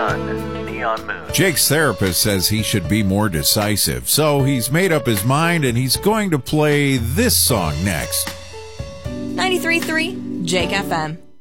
Dunn, Neon Moon. Jake's therapist says he should be more decisive, so he's made up his mind and he's going to play this song next. 93.3 Jake FM.